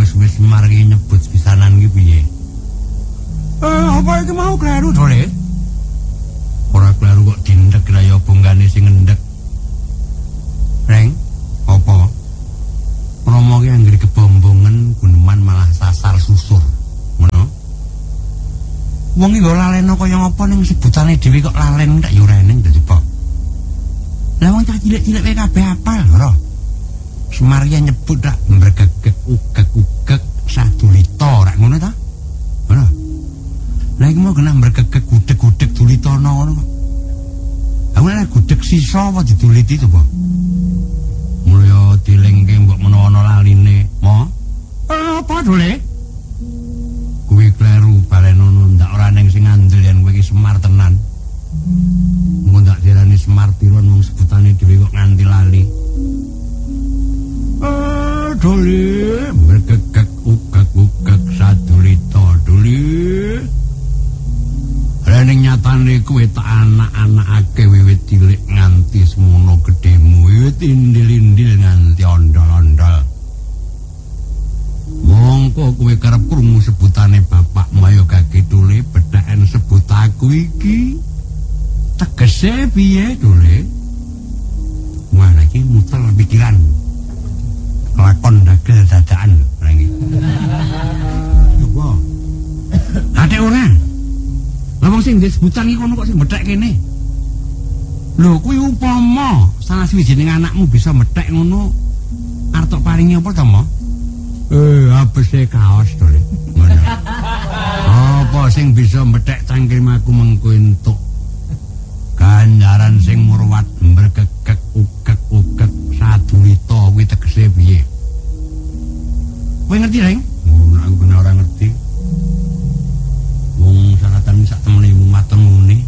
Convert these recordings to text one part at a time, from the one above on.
wis Semar iki nyebut pisanan iki piye? Apa iki mau kleru Dole? Ora kleru kok dindek lah ya bonggane sing ngendhek. Reng, apa? Promo ki anggere kebombongan guneman malah sasar susur. Ngono. Wong iki kok laleno kaya ngapa ning sebutane dhewe kok lalen tak yo reneng dadi kok. Lah wong cah cilik-cilik wae kabeh apal lho. Semar ki nyebut rak mbregegek ugek-ugek sadulita rak ngono ta? Ngono. Lah iki mau kena mbregegek gudeg-gudeg dulitana ngono kok. Aku nek gudeg sisa apa diduliti to, Pak? Mulya dilengke mbok menawa ana laline, mo. Apa dole? Kuwi kleru balenono ndak ora ning sing ngandel yen kowe iki Semar tenan. Mun ndak dirani Semar Tiron wong sebutane dhewe kok nganti lali. Dole bergegek ugek-ugek sadulita dole. Ning nyatane kowe tak anak-anakake wiwit cilik nganti semono gedhemu, wiwit indil-indil nganti ondol-ondol. Mongko kowe kerep krungu sebutane bapakmu ayo Gage Dole bedhaken sebut aku iki. Tegese piye Dole? Wah iki muter pikiran. Kelakon dagel dadakan lagi. Apa? Ate ora. Lah wong sing disebutan iki kono kok sing methek kene. Lho kuwi upama salah siwijining anakmu bisa methek ngono arep paringi apa to, Mo? Apese kaos to, Le. Ngono. Apa sing bisa methek cangkem aku mengko entuk ganjaran sing murwat mbregegek ugek-ugek sadulita kuwi tegese piye? Kowe ngerti, Reng? Ora aku bener ora ngerti. Wong salatan sak temene matur ngene.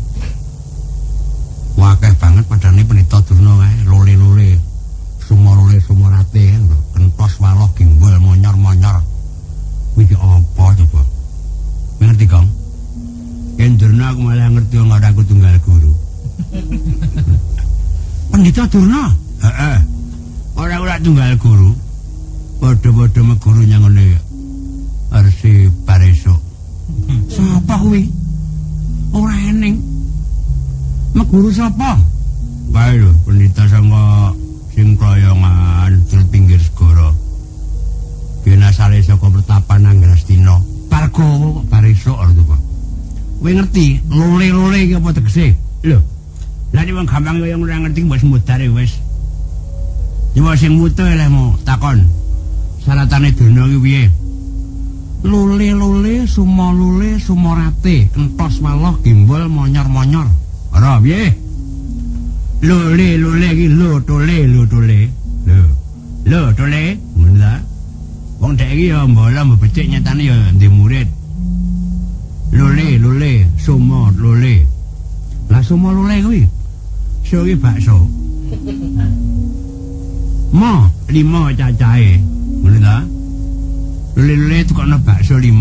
Wakeh banget padane Pendhita Durna kae, lole-lole. Sumolole sumorate lho, kentos waloh gimbol monyor-monyor. Kuwi iki apa coba? Ngerti, Kang? Yen Durna aku malah ngerti wong ora aku tunggal guru. Pendhita Durna? Heeh. Ora tunggal guru. Padha-padha meguru nyang ngene. Arsi Pareso. Sapa kuwi? Ora eneng. Meguru sapa? Kae lho, pendhita sanga sing kroyongan di pinggir segara. Kene asale saka Pertapan Anggrastina. Pargowo kok Pareso lho, Pak. Kowe ngerti lole-lole iki apa tegese? Lho. Lah nek wong gampang kaya ora ngerti mbok mudare wis. Nyewa sing mutu elehmu takon. Syaratane Durna iki piye? Lule-lule sumolule sumorate entos waloh gimbol monyor-monyor. Ora piye? Lule iki lho tole. Lho tole. Ngono ta? Wong dek iki ya mbola mbecik nyatane ya ndek murid. Lule sumo lule. Lah sumo lule kuwi. So iki bakso. Mo 5 cacahe. Ngono ta? Lele tukokno bakso 5.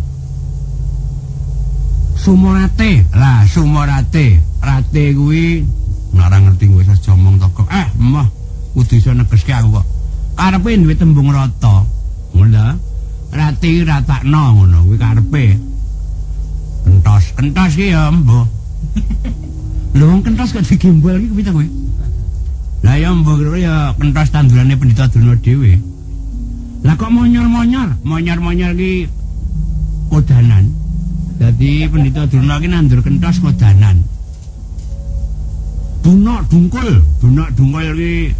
Sumorate. Lah sumorate. Rate kuwi ora ngerti wis aja omong toko. Emoh kudu iso negeske aku kok. Karepe duwe tembung rata. Ngono ta? Rati ratakno ngono kuwi karepe. Kentos ki ya mbuh. Lho wong kentos kok digimbol iki piye ta kowe? Lah ya mbuh ya kentos tandurane Pendhita Durna dhewe. Lah kok monyor-monyor ki kodanan. Dadi Pendhita Durna ki nandur kentos kodanan. Dunok dungkul ki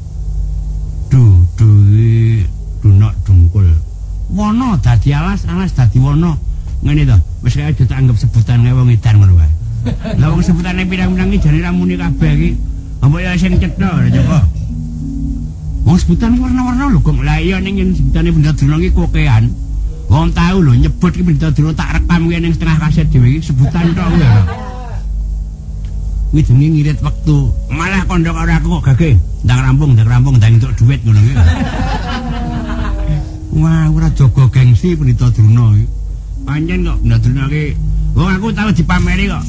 dunok dungkul. Wono dadi alas dadi wono. Ngene to, wis kaya aja tak anggap sebutan kaya wong edan ngono wae. Lah wong sebutane pirang-pirang iki jane ra muni kabeh iki. Apa ya sing cetha coba. Wong sebutan warna-warna lho kok. Lah iya ning sebutane Pendhita Durna iki kokean. Wong tau lho nyebut iki Pendhita Durna tak rekam ki ning setengah kaset dhewe iki sebutan tok lho. Kuwi jenenge ngirit wektu. Malah kondok karo aku kok Gage. Ndang rampung ndang entuk dhuwit ngono iki. Wah, ora jaga gengsi Pendhita Durna iki. Pancen kok Pendhita Durna ki wong aku tau dipameri kok.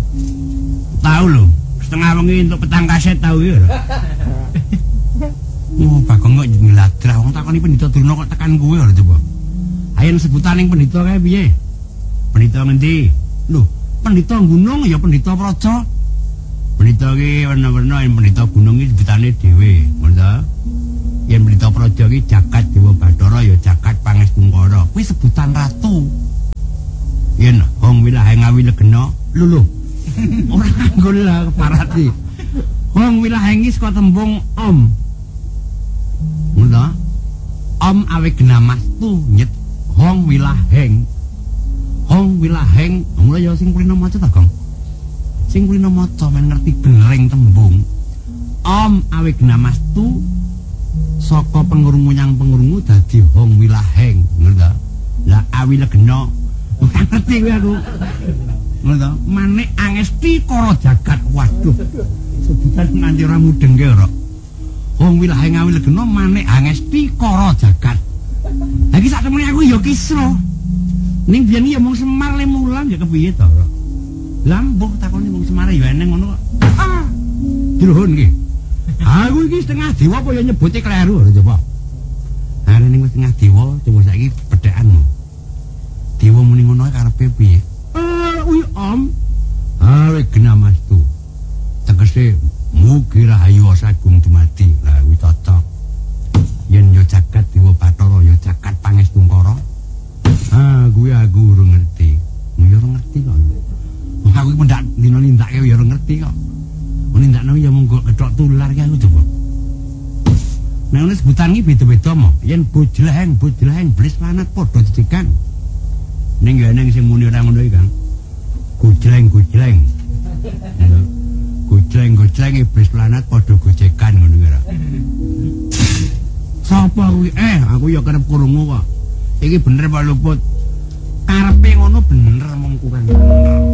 Tahu lho, setengah wengi untuk petang kaset tahu ya. Oh, Bagong kok ngladrah wong takoni Pendhita Durna kok tekan kuwe ora coba. Ayen sebutaning pendhita kae piye? Pendhita ngendi? Lho, pendhita gunung ya pendhita praja. Pendhita ki werna-werna yen pendhita gunung iki sebutane dhewe, ngono ta? Yen pendhita praja ki Jagat Dewa Bathara ya Jagat Pangestungkara. Kuwi sebutan ratu. Yen Hong Wilahe Ngawi Legena, lho. Ora nganggo lah keparati. Hong Wilahe iki saka tembung Om. Ngono. Om awe genamastu nyet Hong Wilaheng. Hong Wilaheng, mula ya sing kulino maca ta, Gong? Sing kulino maca men ngerti benereng tembung. Om awe genamastu saka pengurungu nyang pengurungu dadi Hong Wilaheng, ngono ta? Lah awi legena ora ngerti kowe aku. Ngono ta? Manik angesti kara jagat. Waduh. Sebutan nganti ora mudeng ke ora. Hong Wilaheng awi legena manik angesti kara jagat. Lah iki sak temene aku ya kisra. Ning biyen ya mung Semar le mulang ya kepiye to? Lah mbok takoni mung Semar ya eneng ngono kok. Ah. Diluhun iki. Aku iki setengah dewa apa ya nyebuti kleru coba. Are ning wis setengah dewa coba saiki bedhekanmu. Dewa muni ngono karepe piye? Kuwi Om. Awe genamastu. Tegese mugi rahayu sagung dumadi. Lah kuwi cocok. Yen yo Jagat Dewa Bathara ya Jagat Pangestungkara. Kuwi aku ora ngerti. Ya ora ngerti kok. Aku iki mendak dina nindake ya ora ngerti kok. Nindakno ya mung kethok tular ki aku coba. Nek ana sebutan iki beda-beda mo. Yen bojleheng blis lanat padha jejegan. Ning ya ning sing muni ora ngono iki, Kang. Gojleng. Gojleng iblis planet padha gojekan ngono kira. Sapa kuwi? Aku ya kerep krungu kok. Iki bener Pak Luput. Karepe ngono bener mung kurang bener.